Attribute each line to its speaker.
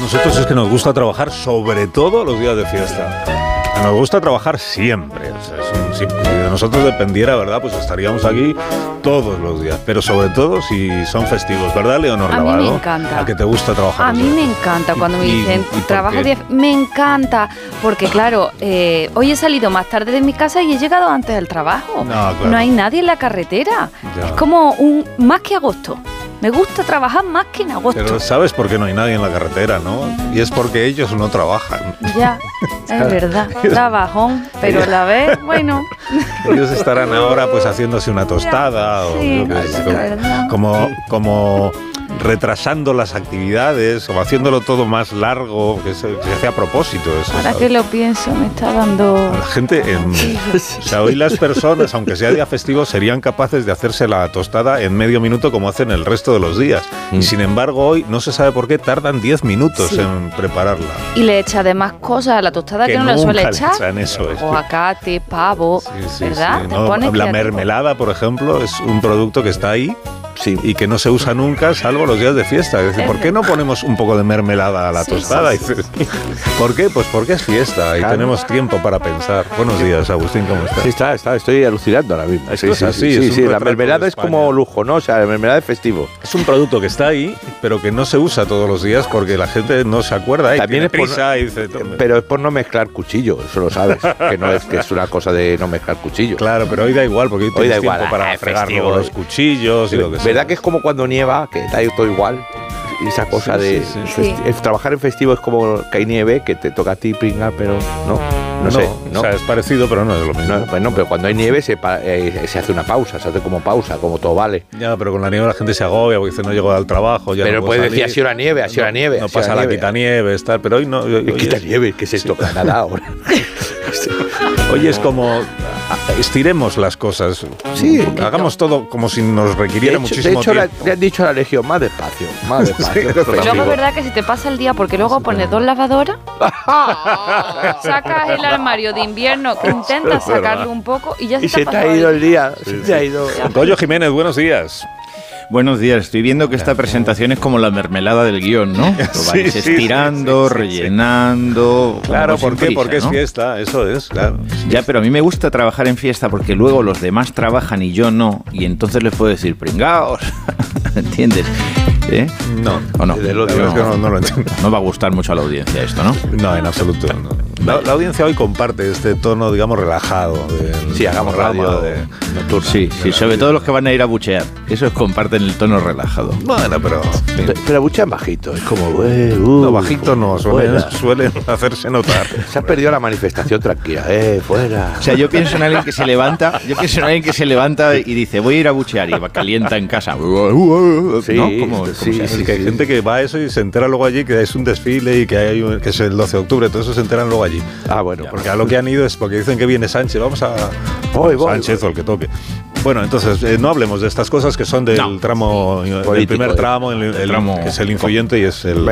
Speaker 1: nosotros es que nos gusta trabajar sobre todo los días de fiesta. Nos gusta trabajar siempre. O sea, si de nosotros dependiera, ¿verdad? Pues estaríamos aquí todos los días. Pero sobre todo si son festivos, ¿verdad, Leonor Lavado?
Speaker 2: A mí me encanta.
Speaker 1: ¿A qué te gusta trabajar?
Speaker 2: A mí me encanta cuando me dicen trabajo 10. Me encanta, porque claro, hoy he salido más tarde de mi casa y he llegado antes del trabajo.
Speaker 1: Claro.
Speaker 2: No hay nadie en la carretera.
Speaker 1: Ya.
Speaker 2: Es como más que agosto. Me gusta trabajar más que en agosto.
Speaker 1: Pero ¿sabes por qué no hay nadie en la carretera, no? Y es porque ellos no trabajan.
Speaker 2: Ya, es verdad. Da bajón, pero a la vez, bueno.
Speaker 1: Ellos estarán ahora pues haciéndose una tostada o
Speaker 2: sí,
Speaker 1: yo qué sé,
Speaker 2: verdad.
Speaker 1: como retrasando las actividades, como haciéndolo todo más largo, que se hace a propósito eso.
Speaker 2: Ahora
Speaker 1: ¿sabes?
Speaker 2: que lo pienso, me está dando...
Speaker 1: La gente, o sea, hoy las personas, aunque sea día festivo, serían capaces de hacerse la tostada en medio minuto como hacen el resto de los días. Y sin embargo, hoy no se sabe por qué tardan 10 minutos en prepararla.
Speaker 2: Y le echa además cosas a la tostada que no le suele echar.
Speaker 1: Echan, eso es.
Speaker 2: Aguacate, pavo, ¿verdad?
Speaker 1: Sí.
Speaker 2: Te
Speaker 1: No,
Speaker 2: pones
Speaker 1: la
Speaker 2: creativo.
Speaker 1: mermelada, por ejemplo, es un producto que está ahí.
Speaker 3: Sí.
Speaker 1: Y que no se usa nunca, salvo los días de fiesta. Es decir, ¿por qué no ponemos un poco de mermelada a la tostada?
Speaker 2: Sí.
Speaker 1: ¿Por qué? Pues porque es fiesta y tenemos tiempo para pensar. Buenos días, Agustín, ¿cómo estás?
Speaker 3: Sí, estoy alucinando ahora mismo.
Speaker 1: Esto es así, es un
Speaker 3: la
Speaker 1: retrato
Speaker 3: mermelada
Speaker 1: de
Speaker 3: es
Speaker 1: España.
Speaker 3: como lujo, ¿no? O sea, la mermelada es festivo.
Speaker 1: Es un producto que está ahí, pero que no se usa todos los días porque la gente no se acuerda.
Speaker 3: También
Speaker 1: tiene
Speaker 3: es por-
Speaker 1: prisa y dice...
Speaker 3: Pero es por no mezclar cuchillo, eso lo sabes. que es una cosa de no mezclar cuchillo.
Speaker 1: Claro, pero hoy da igual porque hoy
Speaker 3: Hoy da
Speaker 1: tienes
Speaker 3: igual,
Speaker 1: tiempo para
Speaker 3: es
Speaker 1: fregar
Speaker 3: festivo,
Speaker 1: luego los cuchillos y lo que sea.
Speaker 3: ¿Verdad que es como cuando nieva, que da todo igual? Y esa cosa
Speaker 1: Sí,
Speaker 3: de
Speaker 1: sí,
Speaker 2: sí.
Speaker 3: trabajar en festivo es como que hay nieve, que te toca a ti pringar, pero no sé.
Speaker 1: O sea, es parecido, pero no es lo mismo.
Speaker 3: No, pues no, pero cuando hay nieve se hace una pausa, se hace como pausa, como todo vale.
Speaker 1: Ya, pero con la nieve la gente se agobia porque dice no llego al trabajo. Ya
Speaker 3: Pero
Speaker 1: no puedo
Speaker 3: puedes decir,
Speaker 1: salir.
Speaker 3: ha sido la nieve, ha sido la nieve.
Speaker 1: No
Speaker 3: ha sido
Speaker 1: pasa la quitanieves, tal, pero hoy no. Hoy
Speaker 3: Quita nieve, ¿qué es esto? Canadá ahora.
Speaker 1: hoy es como estiremos las cosas.
Speaker 3: Sí.
Speaker 1: Hagamos todo como si nos requiriera muchísimo tiempo.
Speaker 3: Le han dicho a la Legión, más despacio.
Speaker 1: Sí,
Speaker 3: Esto es
Speaker 2: Luego es
Speaker 3: festivo.
Speaker 2: verdad que si te pasa el día, porque luego pones 2 lavadoras, sacas el armario de invierno, que intentas
Speaker 1: Es verdad.
Speaker 2: sacarle un poco y ya
Speaker 3: Y se te ha
Speaker 2: pasado
Speaker 3: ido el día. Se te ha ido.
Speaker 1: Goyo Jiménez, buenos días.
Speaker 4: Buenos días, estoy viendo que esta presentación es como la mermelada del guión, ¿no? Lo vais
Speaker 1: Sí,
Speaker 4: estirando,
Speaker 1: sí.
Speaker 4: rellenando...
Speaker 1: Claro,
Speaker 4: sin
Speaker 1: ¿por qué?
Speaker 4: prisa,
Speaker 1: Porque es
Speaker 4: ¿no?
Speaker 1: fiesta, eso es, claro.
Speaker 4: Ya, pero a mí me gusta trabajar en fiesta porque luego los demás trabajan y yo no, y entonces les puedo decir, pringaos, ¿entiendes? ¿Eh?
Speaker 1: No,
Speaker 4: ¿O no?
Speaker 3: Desde lo
Speaker 1: la verdad es que no lo entiendo.
Speaker 4: No va a gustar mucho a la audiencia esto, ¿no?
Speaker 1: No, en absoluto. No. La audiencia hoy comparte este tono, digamos, relajado.
Speaker 3: Sí, hagamos
Speaker 1: programa
Speaker 3: radio
Speaker 1: de
Speaker 3: nocturna.
Speaker 4: Sí, sobre todo los que van a ir a buchear. Esos comparten el tono relajado.
Speaker 1: Bueno, pero... en fin.
Speaker 3: Pero buchean bajito, es como...
Speaker 1: No, bajito no,
Speaker 3: fuera.
Speaker 1: suelen hacerse notar.
Speaker 3: Se ha perdido la manifestación tranquila, fuera.
Speaker 4: O sea, yo pienso en alguien que se levanta, y dice, voy a ir a buchear, y va calienta en casa.
Speaker 3: Sí,
Speaker 4: ¿no? ¿Cómo
Speaker 3: sí,
Speaker 4: se hace?
Speaker 1: Es que hay gente que va a eso y se entera luego allí que es un desfile y que hay que es el 12 de octubre, todo eso se enteran luego allí.
Speaker 3: Ah, bueno.
Speaker 1: Porque a lo que han ido es porque dicen que viene Sánchez, vamos a
Speaker 3: Voy.
Speaker 1: Sánchez o el que toque. Bueno, entonces no hablemos de estas cosas que son del tramo, del
Speaker 3: Político,
Speaker 1: primer tramo, el
Speaker 4: tramo
Speaker 1: que es el influyente y es el